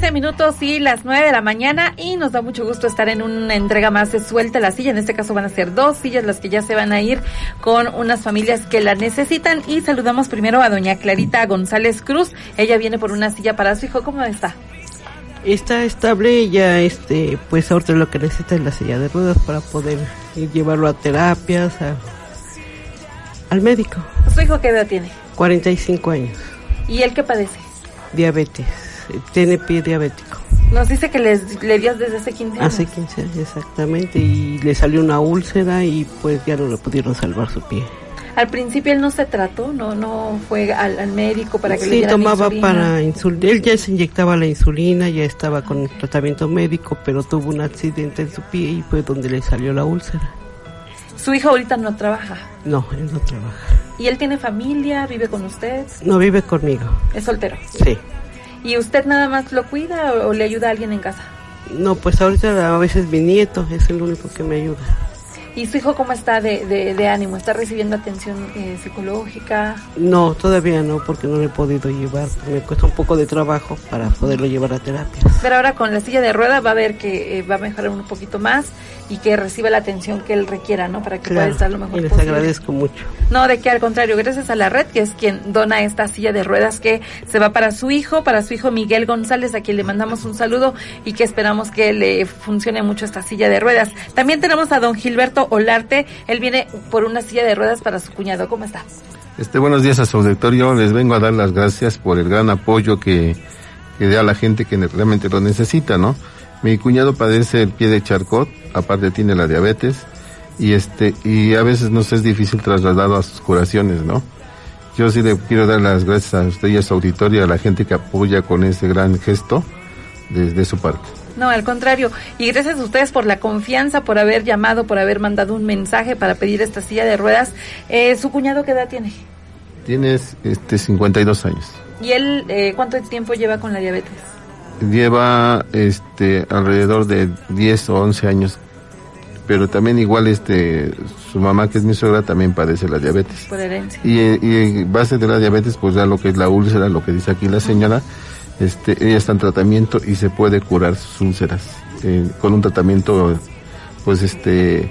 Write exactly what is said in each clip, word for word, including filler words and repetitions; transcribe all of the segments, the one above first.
doce minutos y las nueve de la mañana, y nos da mucho gusto estar en una entrega más de Suelta la Silla. En este caso van a ser dos sillas las que ya se van a ir con unas familias que la necesitan, y saludamos primero a doña Clarita González Cruz. Ella viene por una silla para su hijo. ¿Cómo está? Está estable, ya este, pues ahorita lo que necesita es la silla de ruedas para poder llevarlo a terapias, a, al médico. ¿Su hijo qué edad tiene? cuarenta y cinco años. ¿Y él qué padece? Diabetes, tiene pie diabético. Nos dice que les, le dio desde hace quince años. Hace quince años, exactamente, y le salió una úlcera y pues ya no le pudieron salvar su pie. Al principio él no se trató, no no fue al, al médico para que sí, le dieran tomaba insulina. para insulina, él ya se inyectaba la insulina, ya estaba con tratamiento médico, pero tuvo un accidente en su pie y fue donde le salió la úlcera. ¿Su hijo ahorita no trabaja? No, él no trabaja. ¿Y él tiene familia? ¿Vive con usted? No, vive conmigo. ¿Es soltero? Sí. ¿Y usted nada más lo cuida o, o le ayuda a alguien en casa? No, pues ahorita a veces mi nieto es el único que me ayuda. ¿Y su hijo cómo está de, de, de ánimo? ¿Está recibiendo atención eh, psicológica? No, todavía no, porque no le he podido llevar. Me cuesta un poco de trabajo para poderlo llevar a terapias. Pero ahora con la silla de ruedas va a ver que eh, va a mejorar un poquito más y que reciba la atención que él requiera, ¿no? Para que claro, pueda estar lo mejor y les posible. agradezco mucho. No, de que al contrario, gracias a la red, que es quien dona esta silla de ruedas que se va para su hijo, para su hijo Miguel González, a quien le mandamos un saludo y que esperamos que le funcione mucho esta silla de ruedas. También tenemos a don Gilberto Olarte, él viene por una silla de ruedas para su cuñado. ¿Cómo está? Este, buenos días a su auditorio, les vengo a dar las gracias por el gran apoyo que, que da a la gente que realmente lo necesita, ¿no? Mi cuñado padece el pie de Charcot, aparte tiene la diabetes, y este, y a veces nos es difícil trasladarlo a sus curaciones, ¿no? Yo sí le quiero dar las gracias a usted y a su auditorio, a la gente que apoya con ese gran gesto desde su parte. No, al contrario, y gracias a ustedes por la confianza, por haber llamado, por haber mandado un mensaje para pedir esta silla de ruedas. Eh, ¿Su cuñado qué edad tiene? Tienes este cincuenta y dos años. ¿Y él eh, cuánto tiempo lleva con la diabetes? Lleva este alrededor de diez o once años, pero también igual este su mamá, que es mi suegra, también padece la diabetes. Por herencia. Y, y en base de la diabetes, pues ya lo que es la úlcera, lo que dice aquí la señora, este ella está en tratamiento y se puede curar sus úlceras eh, con un tratamiento, pues este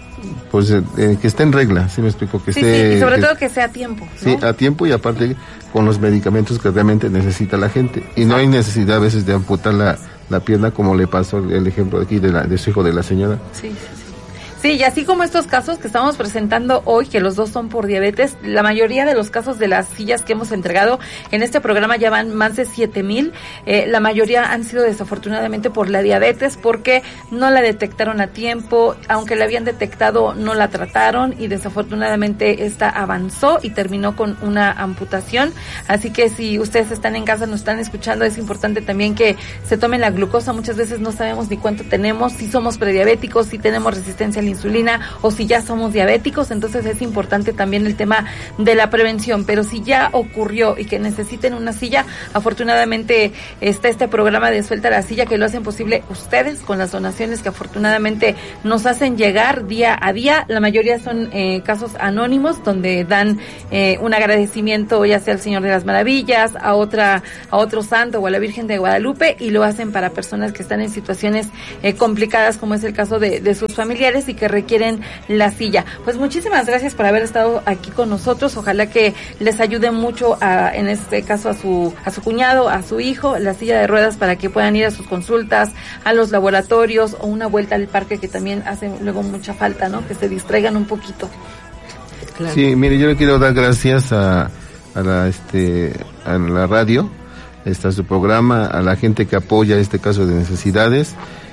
pues eh, que esté en regla, ¿sí me explico? Que sí, esté, sí, y sobre que, todo que sea a tiempo, ¿no? Sí, a tiempo, y aparte con los medicamentos que realmente necesita la gente. Y no hay necesidad a veces de amputar la, la pierna, como le pasó el ejemplo aquí de, la, de su hijo, de la señora. Sí, sí, sí. Sí, y así como estos casos que estamos presentando hoy, que los dos son por diabetes, la mayoría de los casos de las sillas que hemos entregado en este programa ya van más de siete mil, eh, la mayoría han sido desafortunadamente por la diabetes, porque no la detectaron a tiempo, aunque la habían detectado no la trataron, y desafortunadamente esta avanzó y terminó con una amputación. Así que si ustedes están en casa, nos están escuchando, es importante también que se tomen la glucosa. Muchas veces no sabemos ni cuánto tenemos, si somos prediabéticos, si tenemos resistencia a la insulina o si ya somos diabéticos. Entonces es importante también el tema de la prevención. Pero si ya ocurrió y que necesiten una silla, afortunadamente está este programa de Suelta la Silla, que lo hacen posible ustedes con las donaciones que afortunadamente nos hacen llegar día a día. La mayoría son eh, casos anónimos, donde dan eh, un agradecimiento ya sea al Señor de las Maravillas, a otra a otro santo o a la Virgen de Guadalupe, y lo hacen para personas que están en situaciones eh, complicadas, como es el caso de, de sus familiares y que requieren la silla. Pues muchísimas gracias por haber estado aquí con nosotros. Ojalá que les ayude mucho a, en este caso a su a su cuñado, a su hijo, la silla de ruedas, para que puedan ir a sus consultas, a los laboratorios, o una vuelta al parque, que también hace luego mucha falta, ¿no? Que se distraigan un poquito. Claro. Sí, mire, yo le quiero dar gracias a, a la este a la radio, está su programa, a la gente que apoya este caso de necesidades,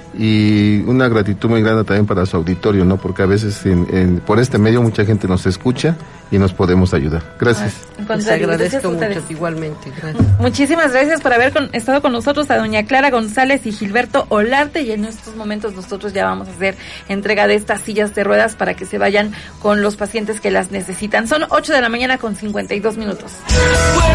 y una gratitud muy grande también para su auditorio, ¿no? Porque a veces en, en, por este medio mucha gente nos escucha y nos podemos ayudar. Gracias. Ay, les agradezco mucho, igualmente. Gracias. Muchísimas gracias por haber con, estado con nosotros, a doña Clara González y Gilberto Olarte, y en estos momentos nosotros ya vamos a hacer entrega de estas sillas de ruedas para que se vayan con los pacientes que las necesitan. Son ocho de la mañana con cincuenta y dos minutos.